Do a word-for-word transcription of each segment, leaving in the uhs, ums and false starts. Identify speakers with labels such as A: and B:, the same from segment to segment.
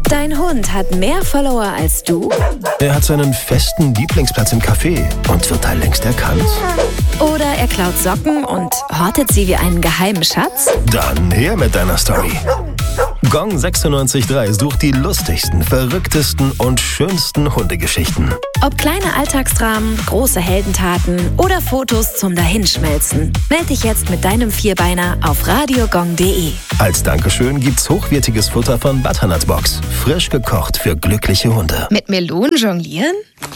A: Dein Hund hat mehr Follower als du?
B: Er hat seinen festen Lieblingsplatz im Café und wird da längst erkannt.
A: Oder er klaut Socken und hortet sie wie einen geheimen Schatz?
B: Dann her mit deiner Story. Gong sechsundneunzig Komma drei sucht die lustigsten, verrücktesten und schönsten Hundegeschichten.
A: Ob kleine Alltagsdramen, große Heldentaten oder Fotos zum Dahinschmelzen. Meld dich jetzt mit deinem Vierbeiner auf radiogong punkt de.
B: Als Dankeschön gibt's hochwertiges Futter von Butternut Box. Frisch gekocht für glückliche Hunde.
C: Mit Melonen jonglieren?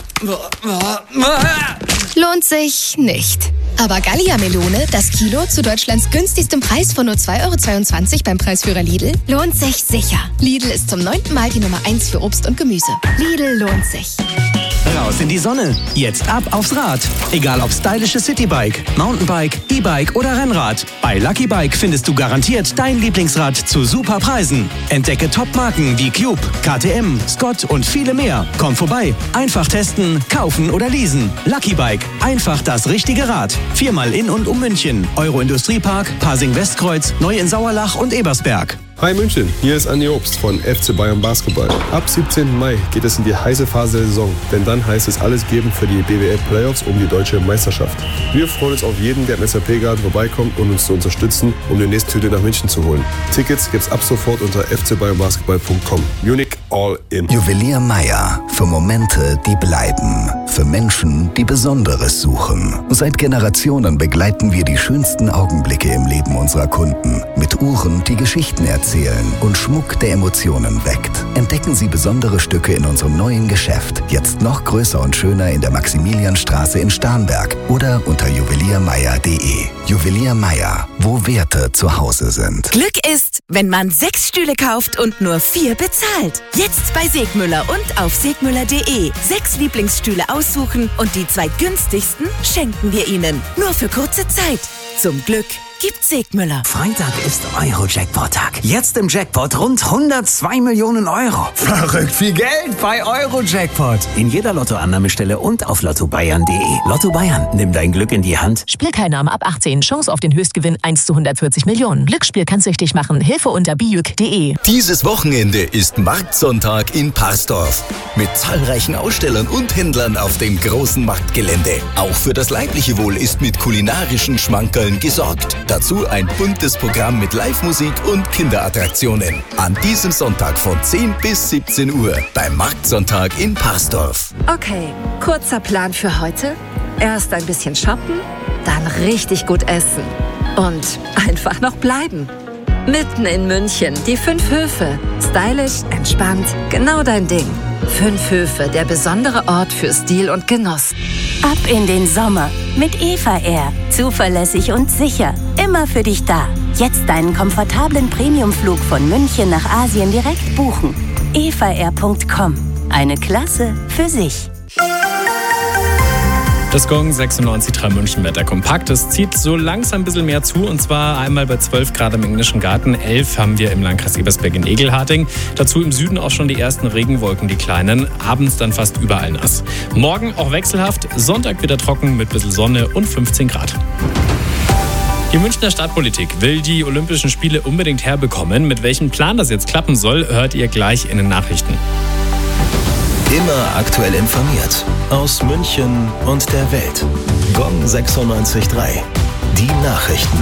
C: Lohnt sich nicht. Aber Gallia-Melone, das Kilo zu Deutschlands günstigstem Preis von nur zwei Euro zweiundzwanzig beim Preisführer Lidl, lohnt sich sicher. Lidl ist zum neunten Mal die Nummer eins für Obst und Gemüse. Lidl lohnt sich.
D: Raus in die Sonne. Jetzt ab aufs Rad. Egal ob stylisches Citybike, Mountainbike, E-Bike oder Rennrad. Bei Lucky Bike findest du garantiert dein Lieblingsrad zu super Preisen. Entdecke Top-Marken wie Cube, K T M, Scott und viele mehr. Komm vorbei. Einfach testen, kaufen oder leasen. Lucky Bike. Einfach das richtige Rad. Viermal in und um München. Euro-Industriepark, Pasing-Westkreuz, Neu in Sauerlach und Ebersberg.
E: Hi München, hier ist Andi Obst von F C Bayern Basketball. Ab siebzehnten Mai geht es in die heiße Phase der Saison, denn dann heißt es alles geben für die B W L Playoffs um die deutsche Meisterschaft. Wir freuen uns auf jeden, der im S A P-Garten vorbeikommt und uns zu unterstützen, um die nächste Tüte nach München zu holen. Tickets gibt's ab sofort unter f c bayern basketball punkt com. Munich all in.
F: Juwelier Meier. Für Momente, die bleiben. Für Menschen, die Besonderes suchen. Seit Generationen begleiten wir die schönsten Augenblicke im Leben unserer Kunden. Mit Uhren, die Geschichten erzählen und Schmuck, der Emotionen weckt. Entdecken Sie besondere Stücke in unserem neuen Geschäft. Jetzt noch größer und schöner in der Maximilianstraße in Starnberg oder unter juwelier meier punkt de. Juwelier Meier, wo Werte zu Hause sind.
G: Glück ist, wenn man sechs Stühle kauft und nur vier bezahlt. Jetzt bei Segmüller und auf segmüller punkt de. Sechs Lieblingsstühle aussuchen und die zwei günstigsten schenken wir Ihnen. Nur für kurze Zeit. Zum Glück gibt Segmüller.
D: Freitag ist Euro-Jackpot-Tag. Jetzt im Jackpot rund hundertzwei Millionen Euro. Verrückt viel Geld bei Euro-Jackpot. In jeder Lottoannahmestelle und auf lotto bayern punkt de. Lotto Bayern, nimm dein Glück in die Hand.
H: Spielteilnahme ab achtzehn. Chance auf den Höchstgewinn eins zu hundertvierzig Millionen. Glücksspiel kann süchtig machen. Hilfe unter bijuk punkt de.
I: Dieses Wochenende ist Marktsonntag in Parsdorf. Mit zahlreichen Ausstellern und Händlern auf dem großen Marktgelände. Auch für das leibliche Wohl ist mit kulinarischen Schmankerln gesorgt. Dazu ein buntes Programm mit Live-Musik und Kinderattraktionen. An diesem Sonntag von zehn bis siebzehn Uhr beim Marktsonntag in Parsdorf.
J: Okay, kurzer Plan für heute. Erst ein bisschen shoppen, dann richtig gut essen und einfach noch bleiben. Mitten in München, die fünf Höfe. Stylisch, entspannt, genau dein Ding. Fünf Höfe, der besondere Ort für Stil und Genuss.
K: Ab in den Sommer mit Eva Air. Zuverlässig und sicher. Immer für dich da. Jetzt deinen komfortablen Premiumflug von München nach Asien direkt buchen. eva air punkt com. Eine Klasse für sich.
L: Das Gong sechsundneunzig Komma drei München Wetter kompakt. Es zieht so langsam ein bisschen mehr zu und zwar einmal bei zwölf Grad im Englischen Garten, elf haben wir im Landkreis Ebersberg in Egelharting. Dazu im Süden auch schon die ersten Regenwolken, die kleinen, abends dann fast überall nass. Morgen auch wechselhaft, Sonntag wieder trocken mit ein bisschen Sonne und fünfzehn Grad. Die Münchner Stadtpolitik will die Olympischen Spiele unbedingt herbekommen. Mit welchem Plan das jetzt klappen soll, hört ihr gleich in den Nachrichten.
B: Immer aktuell informiert. Aus München und der Welt. Gong sechsundneunzig Komma drei. Die Nachrichten.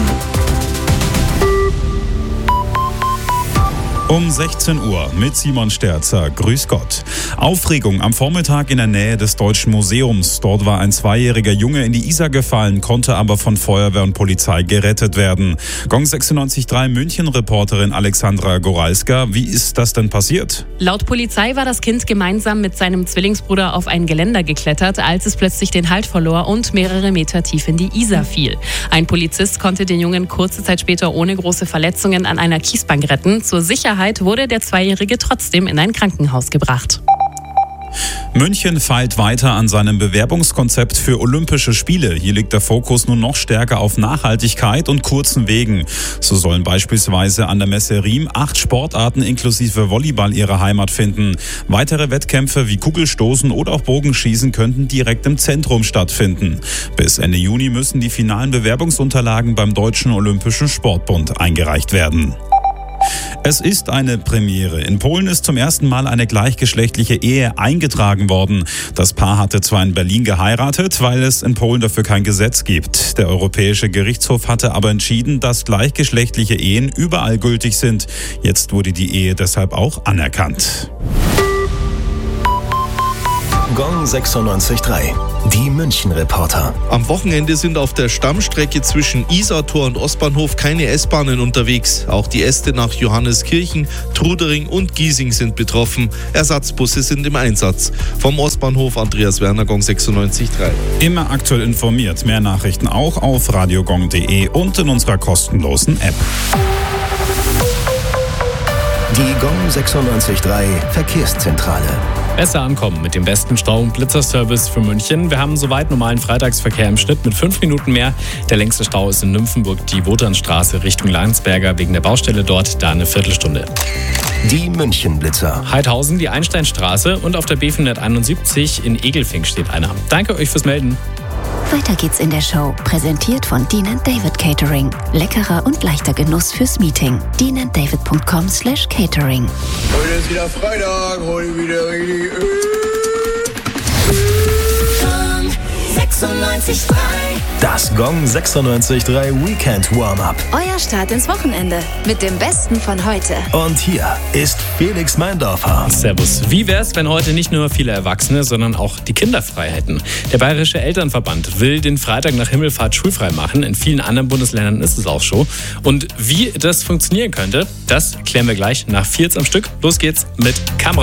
M: Um sechzehn Uhr mit Simon Sterzer. Grüß Gott. Aufregung am Vormittag in der Nähe des Deutschen Museums. Dort war ein zweijähriger Junge in die Isar gefallen, konnte aber von Feuerwehr und Polizei gerettet werden. Gong sechsundneunzig Komma drei München-Reporterin Alexandra Goralska. Wie ist das denn passiert?
N: Laut Polizei war das Kind gemeinsam mit seinem Zwillingsbruder auf ein Geländer geklettert, als es plötzlich den Halt verlor und mehrere Meter tief in die Isar fiel. Ein Polizist konnte den Jungen kurze Zeit später ohne große Verletzungen an einer Kiesbank retten. Zur Sicherheit wurde der Zweijährige trotzdem in ein Krankenhaus gebracht.
M: München feilt weiter an seinem Bewerbungskonzept für Olympische Spiele. Hier liegt der Fokus nun noch stärker auf Nachhaltigkeit und kurzen Wegen. So sollen beispielsweise an der Messe Riem acht Sportarten inklusive Volleyball ihre Heimat finden. Weitere Wettkämpfe wie Kugelstoßen oder auch Bogenschießen könnten direkt im Zentrum stattfinden. Bis Ende Juni müssen die finalen Bewerbungsunterlagen beim Deutschen Olympischen Sportbund eingereicht werden. Es ist eine Premiere. In Polen ist zum ersten Mal eine gleichgeschlechtliche Ehe eingetragen worden. Das Paar hatte zwar in Berlin geheiratet, weil es in Polen dafür kein Gesetz gibt. Der Europäische Gerichtshof hatte aber entschieden, dass gleichgeschlechtliche Ehen überall gültig sind. Jetzt wurde die Ehe deshalb auch anerkannt.
B: Gong sechsundneunzig Komma drei. Die München-Reporter.
O: Am Wochenende sind auf der Stammstrecke zwischen Isartor und Ostbahnhof keine S-Bahnen unterwegs. Auch die Äste nach Johanneskirchen, Trudering und Giesing sind betroffen. Ersatzbusse sind im Einsatz. Vom Ostbahnhof Andreas Werner, Gong sechsundneunzig Komma drei.
M: Immer aktuell informiert. Mehr Nachrichten auch auf radiogong punkt de und in unserer kostenlosen App.
B: Die Gong sechsundneunzig Komma drei Verkehrszentrale.
L: Besser ankommen mit dem besten Stau- und Blitzerservice für München. Wir haben soweit normalen Freitagsverkehr im Schnitt mit fünf Minuten mehr. Der längste Stau ist in Nymphenburg, die Wotanstraße Richtung Landsberger, wegen der Baustelle dort, da eine Viertelstunde.
B: Die München-Blitzer.
L: Heidhausen, die Einsteinstraße und auf der B vierhunderteinundsiebzig in Egelfing steht einer. Danke euch fürs Melden.
K: Weiter geht's in der Show. Präsentiert von Dean and David Catering. Leckerer und leichter Genuss fürs Meeting. dean and david punkt com slash catering.
P: Heute ist wieder Freitag, heute wieder richtig Öl.
B: sechsundneunzig Komma drei. Das Gong sechsundneunzig Komma drei Weekend Warm-Up.
A: Euer Start ins Wochenende mit dem Besten von heute.
B: Und hier ist Felix Meindorfer.
L: Servus. Wie wär's, wenn heute nicht nur viele Erwachsene, sondern auch die Kinder frei hätten? Der Bayerische Elternverband will den Freitag nach Himmelfahrt schulfrei machen. In vielen anderen Bundesländern ist es auch so. Und wie das funktionieren könnte, das klären wir gleich nach vierzehn am Stück. Los geht's mit Kamera.